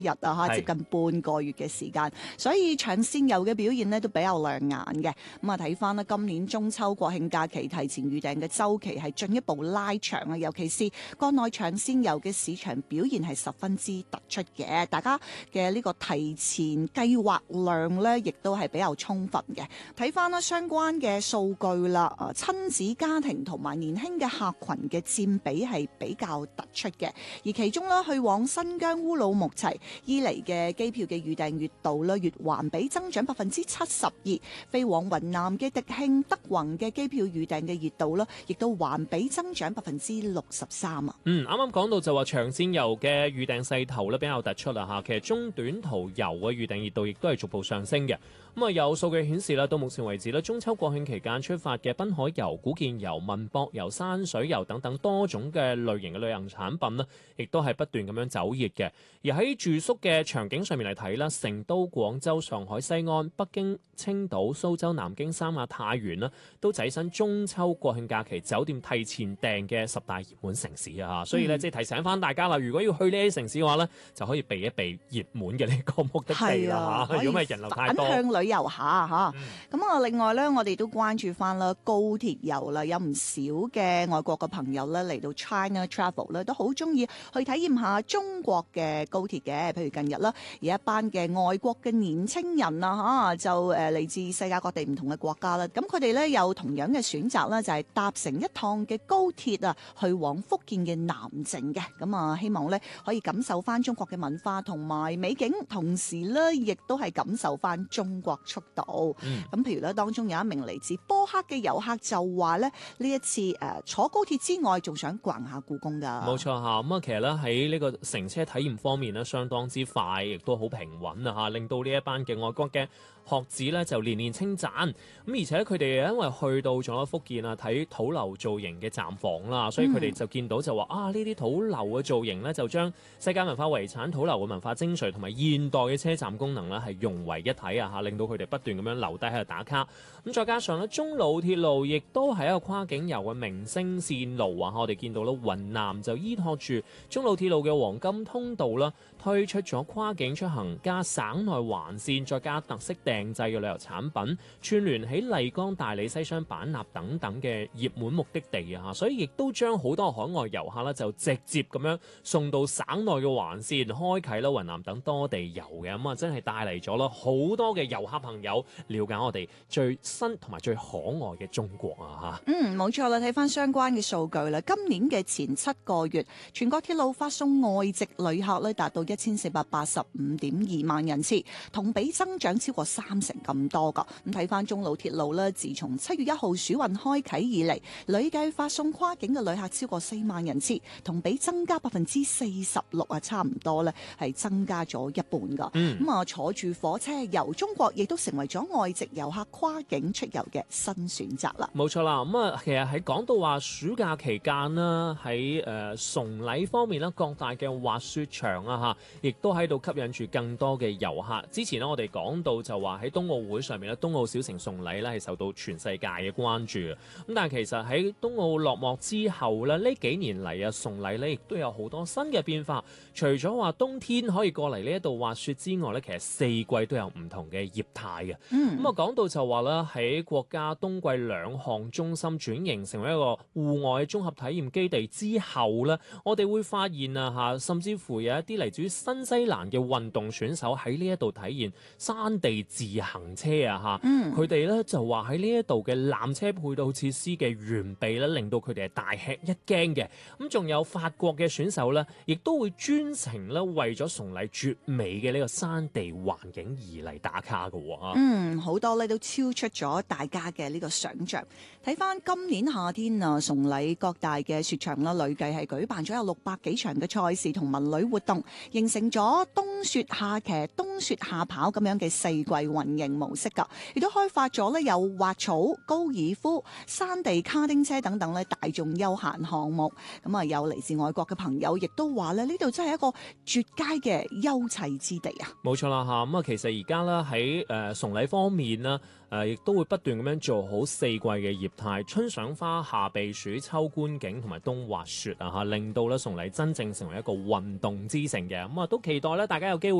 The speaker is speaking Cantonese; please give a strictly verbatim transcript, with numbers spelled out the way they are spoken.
日啊嚇，接近半個月嘅時間，所以長線遊嘅表現呢都比較亮眼嘅。咁啊睇翻呢今年中秋國慶假期提前預訂嘅週期係進一步拉長啊，尤其是國內長線遊嘅市場表現係十分之突出嘅，大家嘅呢個提前計劃量呢亦都係比較充分嘅。睇翻呢相關嘅數據啦，啊親子家庭同埋年輕嘅客群嘅佔比係比較突出嘅，而其中呢去往新疆烏魯木齊伊犁嘅機票嘅預訂月度咧，月環比增長百分之七十二；飛往雲南嘅迪慶、德宏嘅機票預訂嘅月度咧，亦都環比增長百分之六十三啊。 嗯，啱啱講到就話長線遊嘅預訂勢頭咧比較突出啦嚇，其實中短途遊嘅預訂熱度亦都係逐步上升嘅。咁啊有數據顯示啦，到目前為止咧，中秋國慶期間出發嘅濱海遊、古建遊、文博遊、山水遊等等多種嘅類型嘅旅行產品呢，亦都係不斷咁樣走熱嘅。而喺住宿嘅場景上面嚟睇啦，成都、廣州、上海、西安、北京、青島、蘇州、南京、三亞、太原啦，都躋身中秋國慶假期酒店提前訂嘅十大熱門城市啊！所以咧，即係提醒翻大家啦，如果要去呢啲城市嘅話咧，就可以避一避熱門嘅呢個目的地啦嚇。如果唔係人流太多， 反向旅遊下嚇。咁啊，另外咧，我哋都關注翻啦高鐵遊啦，有唔少嘅外國嘅朋友咧嚟到 China Travel 咧，都好中意去體驗下中國嘅高鐵嘅。譬如近日啦，有一班嘅外國嘅年青人啊嚇，就誒嚟自世界各地唔同嘅國家啦。咁佢哋咧有同樣嘅選擇啦，就係搭乘一趟嘅高鐵啊，去往福建嘅南靖嘅。咁啊，希望咧可以感受翻中國嘅文化同埋美景，同時咧亦都係感受翻中國速度。咁、嗯、譬如咧，當中有一名嚟自波克嘅遊客就話咧，呢一次誒、呃、坐高鐵之外，仲想逛下故宮㗎。 冇錯嚇，咁啊其實咧喺呢個乘車體驗方面咧，相當之快，亦都好平穩啊嚇，令到呢一班嘅外國嘅學子咧就連連稱讚。咁而且佢哋因為去到咗福建啊，睇土樓造型嘅站房啦，所以佢哋就見到就話、嗯、啊呢啲土樓嘅造型咧，就將世界文化遺產土樓嘅文化精髓同埋現代嘅車站功能咧係融為一體啊嚇，令到佢哋不斷咁樣留低喺度打卡。咁再加上咧，中老鐵路亦都係一個跨境遊嘅明星線路啊！我哋見到咧，雲南就依託住中老鐵路嘅黃金通道啦，推出咗跨境出行加省內環線，再加特色訂製嘅旅遊產品，串聯起麗江、大理、西雙版納等等嘅熱門目的地啊！所以亦都將好多海外遊客咧就直接咁樣送到省內嘅環線，開啟啦雲南等多地遊嘅。咁啊，真係帶嚟咗啦好多嘅遊客朋友了解我哋最新同埋最可愛嘅中國啊！嚇， 嗯，冇錯啦，睇翻相關嘅數據啦，今年嘅前七個月，全國鐵路發送外籍旅客咧達到一千四百八十五點二萬人次，同比增長超過三成咁多噶。咁睇翻中老鐵路咧，自從七月一號暑運開啟以嚟，累計發送跨境嘅旅客超過四萬人次，同比增加百分之四十六啊，差唔多咧係增加咗一半噶。咁、嗯、啊，坐住火車遊中國，亦都成為咗外籍遊客跨境出遊嘅新選擇啦。 冇錯啦，咁啊，其實喺講到話暑假期間啦，喺誒崇禮方面啦，各大嘅滑雪場啊嚇，亦都喺度吸引住更多嘅遊客。之前呢，我哋講到就話喺冬奧會上面咧，冬奧小城崇禮咧係受到全世界嘅關注。咁但係其實喺冬奧落幕之後咧，呢幾年嚟啊，崇禮咧亦都有好多新嘅變化。除咗話冬天可以過嚟呢一度滑雪之外咧，其實四季都有唔同嘅業態嘅。嗯，咁啊講到就話啦，喺國家冬季兩項中心轉型成為一個戶外綜合體驗基地之後咧，我哋會發現啊嚇，甚至乎有一啲嚟自於新西蘭嘅運動選手喺呢一度體驗山地自行車啊嚇，佢哋咧就話喺呢一度嘅纜車配套設施嘅完備咧，令到佢哋係大吃一驚嘅。咁仲有法國嘅選手咧，亦都會專程咧為咗崇禮絕美嘅呢個山地環境而嚟打卡嘅喎。 嗯，好多咧都超出咗大家嘅呢個想像。睇翻今年夏天啊，崇禮各大嘅雪場啦，累計係舉辦咗有六百幾場嘅賽事同文旅活動，形成咗冬雪夏騎、冬雪下跑咁樣嘅四季運營模式㗎，亦都開發咗咧有滑草、高爾夫、山地卡丁車等等咧大眾休閒項目。咁啊，有嚟自外國嘅朋友亦都話咧，呢度真係一個絕佳嘅休憩之地啊！ 冇錯啦嚇，咁啊其實而家咧喺誒崇禮方面啦，誒亦都會不斷咁樣做好四季嘅業態，春賞花、夏避暑、秋觀景同埋冬滑雪啊嚇，令到咧崇禮真正成為一個運動之城嘅。咁啊都期待咧大家有機會